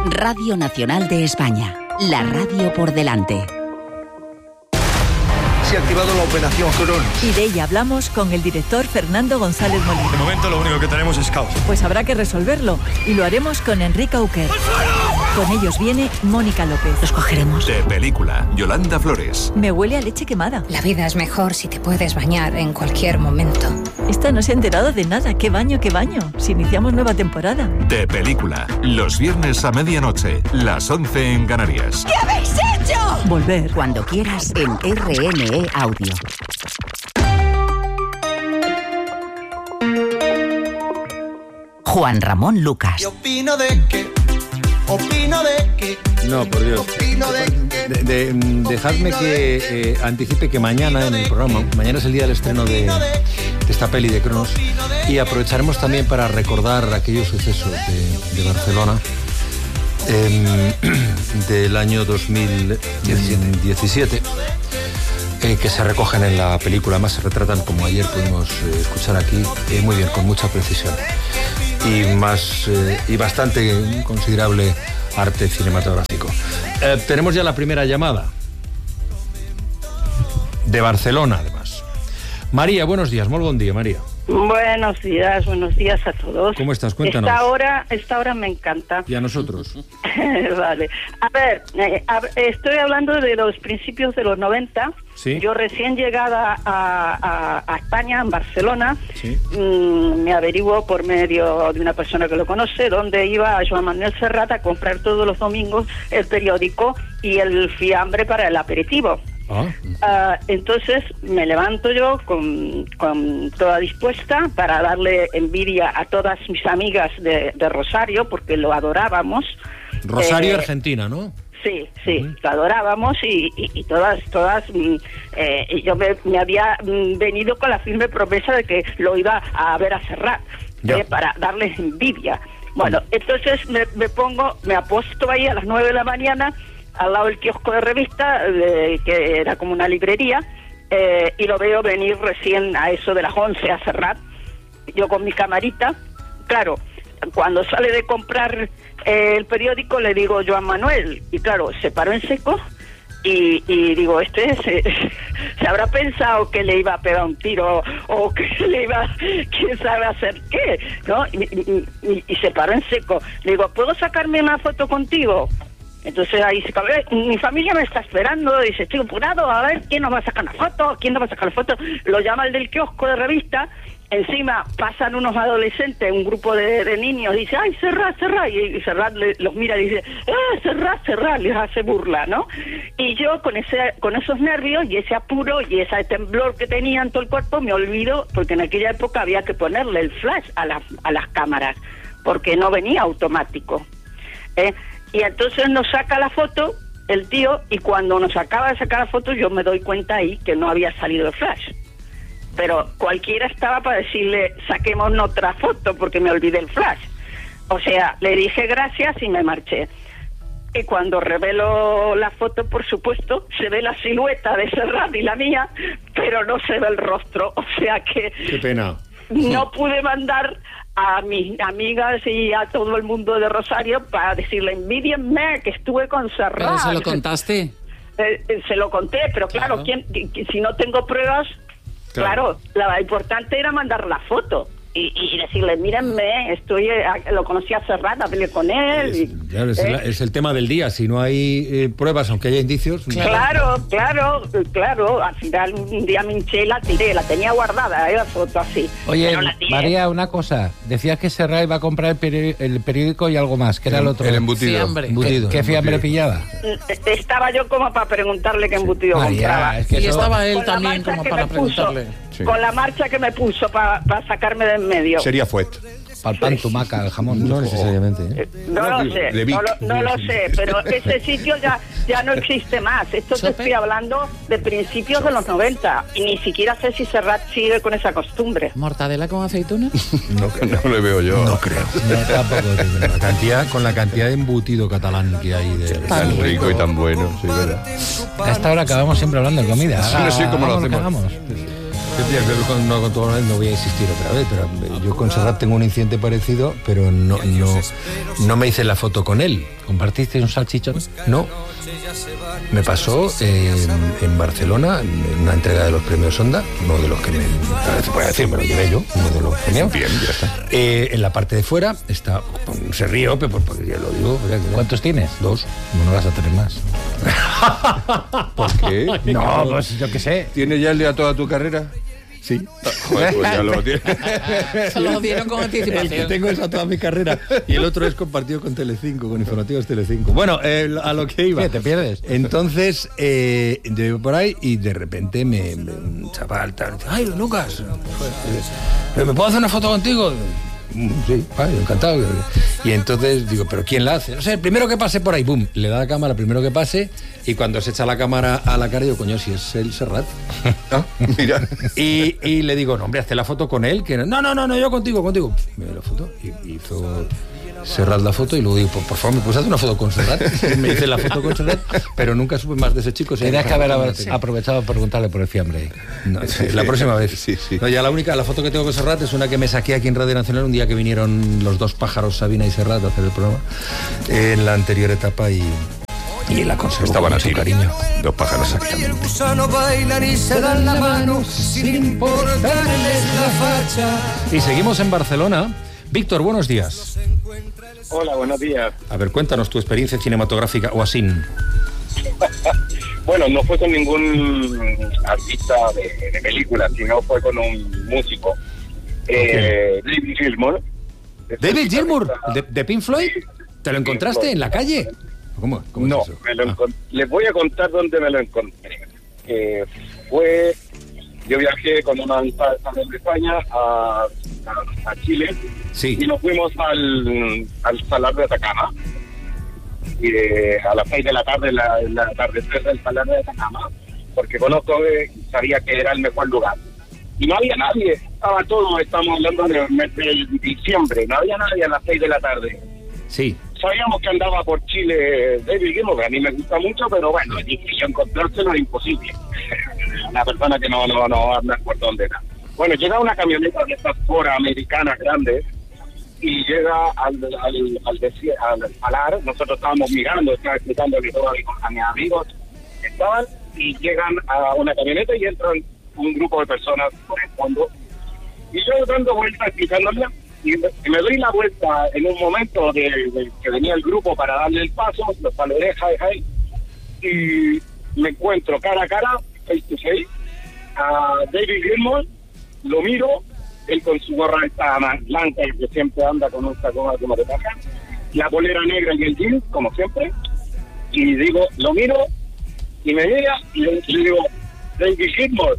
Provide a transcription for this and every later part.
Radio Nacional de España. La radio por delante. Se ha activado la operación Cronos. Y de ella hablamos con el director Fernando González Molina. De momento lo único que tenemos es caos. Pues habrá que resolverlo. Y lo haremos con Enrique Auquer. Con ellos viene Mónica López. Los cogeremos. De película, Yolanda Flores. Me huele a leche quemada. La vida es mejor si te puedes bañar en cualquier momento. Esta no se ha enterado de nada. ¿Qué baño, qué baño? Si iniciamos nueva temporada. De película, los viernes a medianoche, las 11 en Canarias. ¿Qué habéis hecho? Volver. Cuando quieras en RNE Audio. Juan Ramón Lucas. ¿Qué opino de qué? Opino de qué. No, por Dios. Opino de qué. Dejadme que anticipe que mañana en el programa, mañana es el día del estreno de esta peli de Cronos, y aprovecharemos también para recordar aquellos sucesos de Barcelona del año 2017 que se recogen en la película. Además se retratan, como ayer pudimos escuchar aquí, muy bien, con mucha precisión y bastante considerable arte cinematográfico. Tenemos ya la primera llamada de Barcelona, además. María, buenos días. Muy buen día, María. Buenos días a todos. ¿Cómo estás? Cuéntanos. Esta hora me encanta. ¿Y a nosotros? Vale. A ver, estoy hablando de los principios de los 90. ¿Sí? Yo recién llegada a España, en Barcelona, ¿sí? Me averiguo por medio de una persona que lo conoce, donde iba a Joan Manuel Serrat a comprar todos los domingos el periódico y el fiambre para el aperitivo. Entonces me levanto yo con toda dispuesta para darle envidia a todas mis amigas de Rosario, porque lo adorábamos. Rosario, Argentina, ¿no? Sí, lo adorábamos y todas, yo me había venido con la firme promesa de que lo iba a ver a Serrat, para darles envidia. Bueno, entonces me aposto ahí a las 9 de la mañana al lado del kiosco de revista, que era como una librería, y lo veo venir recién a eso de las 11 a Serrat, yo con mi camarita. Claro, cuando sale de comprar el periódico le digo Joan Manuel, y claro, se paró en seco y digo, se habrá pensado que le iba a pegar un tiro o que le iba, quién sabe hacer qué, ¿no? Y se paró en seco. Le digo, ¿puedo sacarme una foto contigo? Entonces ahí mi familia me está esperando, dice, estoy apurado, a ver quién nos va a sacar la foto, lo llama el del kiosco de revista, encima pasan unos adolescentes, un grupo de niños, dice, ay, Serrat, y Serrat los mira y dice, Serrat, les hace burla, ¿no? Y yo con esos nervios y ese apuro y ese temblor que tenía en todo el cuerpo, me olvido, porque en aquella época había que ponerle el flash a las cámaras, porque no venía automático, Y entonces nos saca la foto el tío, y cuando nos acaba de sacar la foto yo me doy cuenta ahí que no había salido el flash. Pero cualquiera estaba para decirle, saquemos otra foto porque me olvidé el flash. O sea, le dije gracias y me marché. Y cuando revelo la foto, por supuesto, se ve la silueta de Serrat y la mía, pero no se ve el rostro. O sea que... Qué pena. No pude mandar a mis amigas y a todo el mundo de Rosario para decirle, envidienme que estuve con Serrat. ¿Pero se lo contaste? Se lo conté, pero claro, si no tengo pruebas, claro, lo importante era mandar la foto y decirle, mírenme, lo conocí a Serrat, hablé con él. Es el tema del día, si no hay pruebas, aunque haya indicios. Claro, al final un día me hinché y la tiré, la tenía guardada, la foto así. Oye, María, una cosa, decías que Serrat iba a comprar el periódico y algo más, que era el otro. El embutido. ¿Qué fiambre pillaba? Estaba yo como para preguntarle qué embutido compraba. Es que y estaba él también como para preguntarle. Con la marcha que me puso para sacarme de en medio. Sería Fuet. Para el pan, tumaca, el jamón. No necesariamente. No lo sé, pero ese sitio ya no existe más. Esto te estoy hablando de principios de los 90. Y ni siquiera sé si Serrat sigue con esa costumbre. ¿Mortadela con aceituna? No le veo yo. No creo. No, tampoco. Con la cantidad de embutido catalán que hay. Tan rico y tan bueno, sí, verdad. A esta hora acabamos siempre hablando de comida. Sí, como lo hacemos. No voy a insistir otra vez, pero yo con Serrat tengo un incidente parecido, pero no me hice la foto con él. ¿Compartiste un salchichón? No. Me pasó en Barcelona, en una entrega de los premios Onda, uno de los que se puede decir, me lo llevé yo, uno de los premios. Bien, ya está. En la parte de fuera está, se río, pero porque ya lo digo. ¿Cuántos tienes? 2. No vas a tener más. ¿Por qué? No, pues yo qué sé. ¿Tienes ya el de a toda tu carrera? Sí. Joder, pues ya lo tienes. Se lo dieron con anticipación. El que tengo es a toda mi carrera. Y el otro es compartido con Telecinco, con Informativos Telecinco. Bueno, a lo que iba. ¿Qué, te pierdes? Entonces, yo iba por ahí y de repente un chaval tal, ay, Lucas, ¿me puedo hacer una foto contigo? Sí, vale, encantado. Y entonces digo, ¿pero quién la hace? No sé, el primero que pase por ahí, ¡pum! Le da la cámara, el primero que pase, y cuando se echa la cámara a la cara, digo, coño, si es el Serrat. Ah, mira. Y le digo, no, hombre, hazte la foto con él. Que no, yo contigo. Me dio la foto y hizo Serrat la foto y luego digo, por favor, ¿me puedes hacer una foto con Serrat? Me hice la foto con Serrat, pero nunca supe más de ese chico. Tenías que haber aprovechado para preguntarle por el fiambre. No, la próxima vez. Sí. No, ya la foto que tengo con Serrat es una que me saqué aquí en Radio Nacional un día que vinieron los 2 pájaros, Sabina y Serrat, a hacer el programa en la anterior etapa y la conservo. Estaban con así, mucho cariño. 2 pájaros, exactamente. Y seguimos en Barcelona. Víctor, buenos días. Hola, buenos días. A ver, cuéntanos tu experiencia cinematográfica o así. Bueno, no fue con ningún artista de película, sino fue con un músico. David Gilmour. ¿David Gilmour? ¿De Pink Floyd? ¿Te lo encontraste en la calle? ¿Cómo no, es eso? Les voy a contar dónde me lo encontré. Yo viajé con una amistad de España a Chile, sí, y nos fuimos al Salar de Atacama. Y a las 6 de la tarde, la atardecer del Salar de Atacama, porque sabía que era el mejor lugar. Y no había nadie, estamos hablando de diciembre, no había nadie a las 6 de la tarde. Sí. Sabíamos que andaba por Chile David Gilmour, a mí me gusta mucho, pero bueno, difícil encontrárselo, era imposible. Una persona que no anda por dónde era. Bueno, llega una camioneta de estas Ford americanas grandes y llega al Salar. Nosotros estábamos mirando, estaba explicándole todo a mis amigos que estaban, y llegan a una camioneta y entran un grupo de personas por el fondo. Y yo dando vueltas explicándole, y me doy la vuelta en un momento que venía el grupo para darle el paso, los saludé, hi, y me encuentro cara a cara, face to face, a David Gilmour. Lo miro, él con su gorra esta más blanca, que siempre anda con un saco como de paja, la polera negra y el jeans, como siempre, y digo, lo miro, y me mira, y le digo, David Gilmour,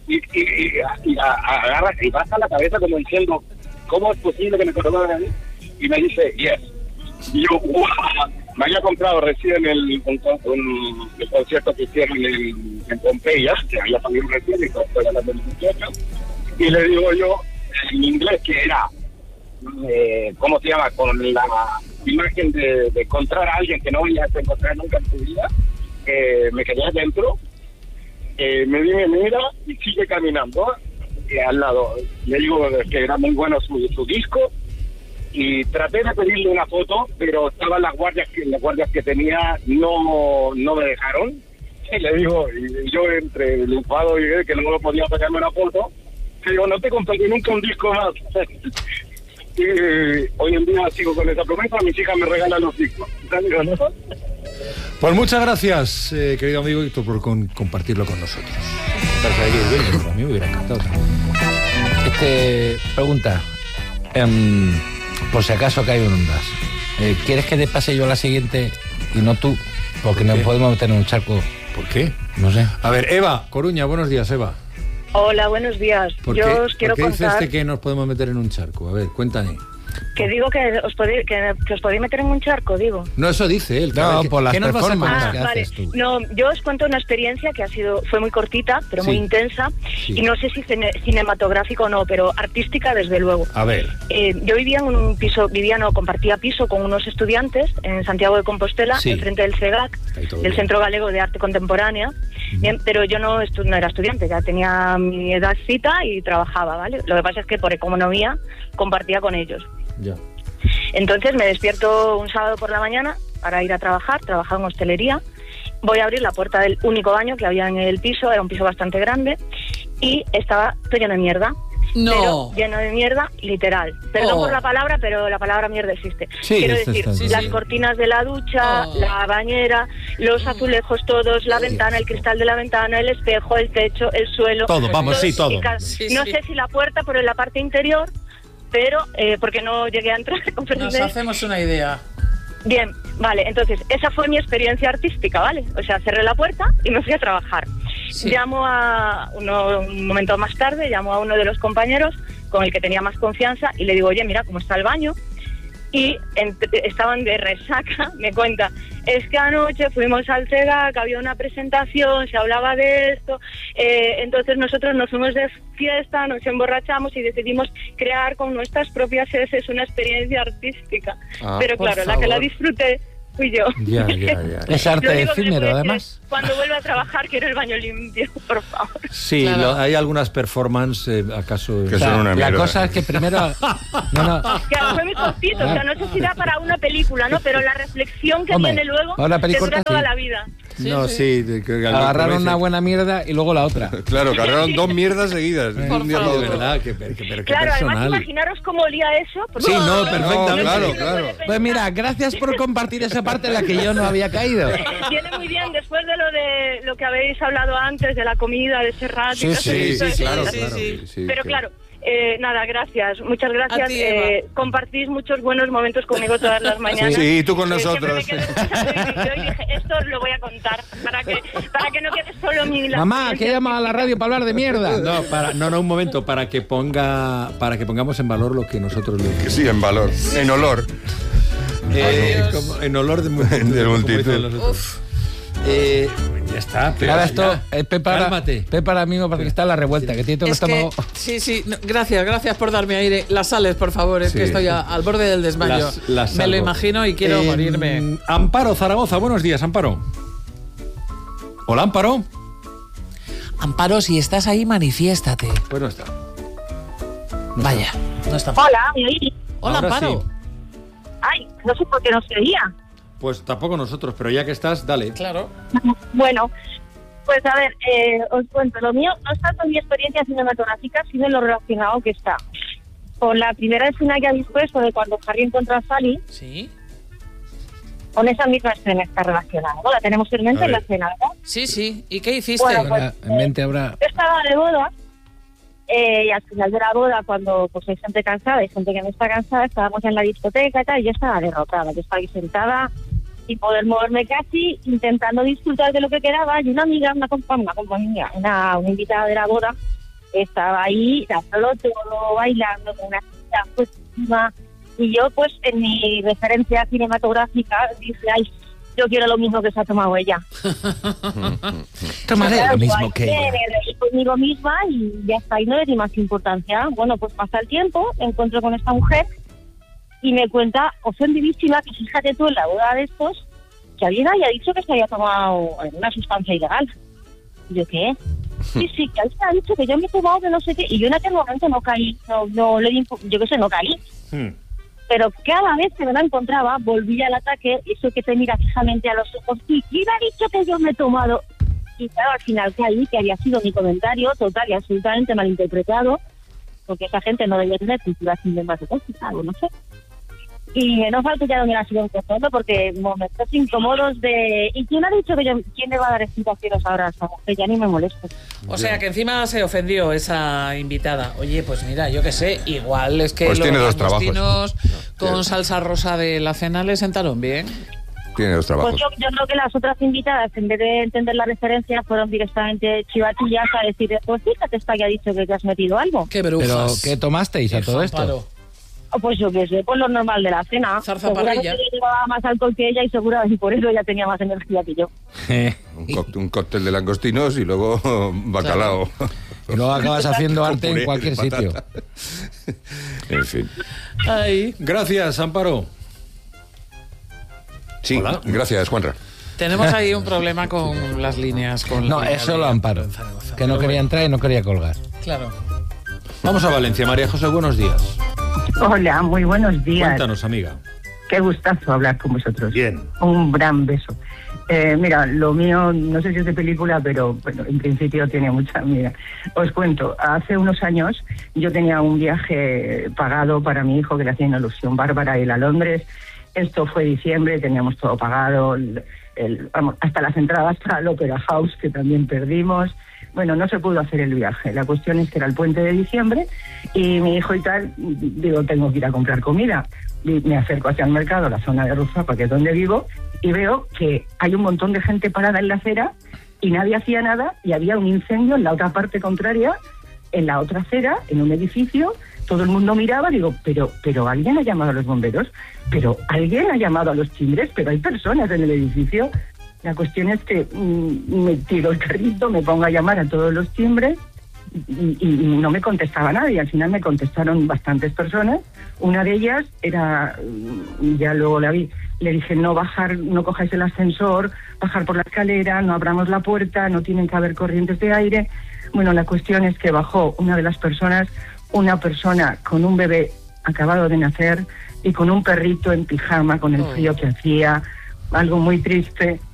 y agarra y baja la cabeza como diciendo, ¿cómo es posible que me conozcan a mí? Y me dice, yes. Y yo, ¡wow! Me había comprado recién el concierto que hicieron en Pompeya, que había salido recién, y fue a la 2018. Y le digo yo, en inglés, que era, ¿cómo se llama? Con la imagen de encontrar a alguien que no vayas a encontrar nunca en tu vida, me quedé adentro, me mira y sigue caminando al lado. Le digo que era muy bueno su disco, y traté de pedirle una foto, pero estaban las guardias que tenía no me dejaron. Y le digo, y yo entre el enfado y que no podía sacarme una foto, le digo, no te compré nunca un disco más. Y hoy en día sigo con esa promesa, mis hijas me regalan los discos. Pues muchas gracias, querido amigo Víctor, por compartirlo con nosotros. A mí me hubiera encantado también. Pregunta, por si acaso cae en ondas, ¿quieres que te pase yo la siguiente y no tú? Porque nos podemos meter en un charco. ¿Por qué? No sé. A ver, Eva Coruña, buenos días, Eva. Hola, buenos días. ¿Por qué dice usted que nos podemos meter en un charco? A ver, cuéntame. Que digo que os podéis meter en un charco, digo. No, eso dice él. No, por las ¿qué nos vas a performances contar? que Vale. haces tú. No, yo os cuento una experiencia que fue muy cortita, pero muy intensa, y no sé si cinematográfico o no, pero artística desde luego. A ver. Yo compartía piso con unos estudiantes en Santiago de Compostela, enfrente del CEGAC, del Centro Galego de Arte Contemporánea. Bien, pero yo no era estudiante, ya tenía mi edadcita y trabajaba, ¿vale? Lo que pasa es que por economía compartía con ellos. Ya. Entonces me despierto un sábado por la mañana para ir a trabajar, trabajaba en hostelería. Voy a abrir la puerta del único baño que había en el piso, era un piso bastante grande, y estaba todo lleno de mierda. No. Pero lleno de mierda, literal. Perdón por la palabra, pero la palabra mierda existe. Quiero decir, las cortinas de la ducha, la bañera, los azulejos todos, la ventana, el cristal de la ventana, el espejo, el techo, el suelo. Todo, vamos, todo. No sé si la puerta, pero en la parte interior, pero porque no llegué a entrar. Nos hacemos una idea. Bien, vale, entonces esa fue mi experiencia artística, ¿vale? O sea, cerré la puerta y me fui a trabajar. Llamo un momento más tarde, llamo a uno de los compañeros con el que tenía más confianza y le digo, oye, mira cómo está el baño. Y estaban de resaca, me cuenta, es que anoche fuimos al CEGAC, había una presentación, se hablaba de esto, entonces nosotros nos fuimos de fiesta, nos emborrachamos y decidimos crear con nuestras propias heces una experiencia artística. Pero claro, la que la disfruté fui yo. Ya. Es arte efímero, además. Cuando vuelva a trabajar quiero el baño limpio, por favor. Sí, Claro. hay algunas performances, acaso... Que son una mierda. La cosa es que primero... Claro, fue muy cortito, o sea, no sé si da para una película, ¿no? Pero la reflexión que viene luego una te película, dura toda la vida. Agarraron una buena mierda y luego la otra. Claro, agarraron dos mierdas seguidas. Por Un día favor. para De otro. verdad, que Claro, además personal. imaginaros cómo olía eso. Sí, no, perfectamente. Claro. Pues mira, gracias por compartir esa parte en la que yo no había caído. Viene muy bien después de lo que habéis hablado antes, de la comida, de Serrat. Sí, claro. Pero claro, nada, gracias. Muchas gracias. A ti, Eva. Compartís muchos buenos momentos conmigo todas las mañanas. Sí, y tú con Siempre nosotros. me quedo escuchando y yo dije, esto os lo voy a contar para que no quede solo mi... Mamá, que llama a la radio para hablar de mierda. No, un momento, para que pongamos en valor lo que nosotros le Que sí, en valor. En olor. en olor de multitud. De multitud. como dicen los otros. Ya está, pero Ahora esto ya. es Cálmate. Pepa amigo para que está en la revuelta, que tiene todo el Es que, estómago. sí, no, gracias por darme aire. Las sales, por favor, es que estoy al borde del desmayo. Las Me lo salvo. imagino y quiero morirme. Amparo, Zaragoza, buenos días, Amparo. Hola, Amparo. Amparo, si estás ahí, manifiéstate. Pues no está. Vaya, no está. Hola, ¿me oís? Hola, Ahora Amparo. sí. Ay, no sé por qué no se oía. Pues tampoco nosotros, pero ya que estás, dale. Claro. Bueno, pues a ver, os cuento. Lo mío no es tanto mi experiencia cinematográfica, sino lo relacionado que está. Con la primera escena que habéis puesto de cuando Harry encuentra a Sally, Sí. con esa misma escena está relacionada, ¿no? La tenemos en mente en la escena, ¿verdad? Sí. ¿Y qué hiciste? Bueno, pues, En mente habrá... Yo estaba de boda y al final de la boda, cuando pues hay gente cansada y gente que no está cansada, estábamos en la discoteca y tal, y yo estaba derrotada. Yo estaba ahí sentada sin poder moverme casi, intentando disfrutar de lo que quedaba, y una amiga, una invitada de la boda, estaba ahí dándolo todo, bailando con una chica pues encima, y yo pues en mi referencia cinematográfica dije, ay, yo quiero lo mismo que se ha tomado ella. Tomaré lo mismo que ella. Me reí conmigo misma y ya está, y no le di más importancia. Bueno, pues pasa el tiempo, me encuentro con esta mujer y me cuenta, ofendidísima, que fíjate tú en la boda de estos, que alguien haya dicho que se había tomado una sustancia ilegal. Y yo, ¿qué? Sí, que alguien ha dicho que yo me he tomado de no sé qué, y yo en aquel momento no caí, no le di, yo qué sé, no caí. Pero cada vez que me la encontraba, volvía al ataque, eso que te mira fijamente a los ojos, y ¿quién ha dicho que yo me he tomado? Y claro, al final caí, que había sido mi comentario total y absolutamente malinterpretado, porque esa gente no debía tener cultura cinematográfica, algo, no sé. Y menos mal que ya no me la sigo encontrando, porque momentos incómodos de... ¿Y quién ha dicho que quién le va a dar explicaciones ahora a esa mujer? Ya ni me molesto. O sea, que encima se ofendió esa invitada. Oye, pues mira, yo qué sé, igual es que Pues los tiene dos trabajos. langostinos con Tiene. salsa rosa de la cena le sentaron bien. Tiene dos trabajos. Pues yo creo que las otras invitadas, en vez de entender la referencia, fueron directamente chivatillas a decir, pues fíjate, esta que ha dicho que te has metido algo. Qué brujas. ¿Pero qué tomasteis a todo esto? Amparo. Pues yo qué sé, pues lo normal de la cena. Seguramente yo llevaba más alcohol que ella y seguramente por eso ella tenía más energía que yo. Un cóctel de langostinos y luego bacalao. Claro. Y luego acabas haciendo arte en cualquier sitio. En fin. Ay. Gracias, Amparo. Sí, hola. Gracias, Juanra. Tenemos ahí un problema con las líneas. No, es solo Amparo, que no quería entrar y no quería colgar. Claro. Vamos a Valencia. María José, buenos días. Hola, muy buenos días. Cuéntanos, amiga. Qué gustazo hablar con vosotros. Bien. Un gran beso. Mira, lo mío, no sé si es de película, pero bueno, en principio tiene mucha... Mira, os cuento, hace unos años yo tenía un viaje pagado para mi hijo que le hacía una ilusión bárbara, ir a Londres. Esto fue diciembre, teníamos todo pagado, vamos, hasta las entradas para el Opera House, que también perdimos. Bueno, no se pudo hacer el viaje. La cuestión es que era el puente de diciembre y mi hijo y tal, digo, tengo que ir a comprar comida. Y me acerco hacia el mercado, la zona de Ruzafa, que es donde vivo, y veo que hay un montón de gente parada en la acera y nadie hacía nada y había un incendio en la otra parte contraria, en la otra acera, en un edificio. Todo el mundo miraba, digo, pero ¿alguien ha llamado a los bomberos? ¿Pero alguien ha llamado a los timbres? ¿Pero hay personas en el edificio? La cuestión es que me tiro el carrito, me pongo a llamar a todos los timbres y no me contestaba nadie. Al final me contestaron bastantes personas. Una de ellas era, ya luego la vi, le dije, no cojáis el ascensor, bajar por la escalera, no abramos la puerta, no tienen que haber corrientes de aire. Bueno, la cuestión es que bajó una de las personas, una persona con un bebé acabado de nacer y con un perrito en pijama, con el frío que hacía, algo muy triste.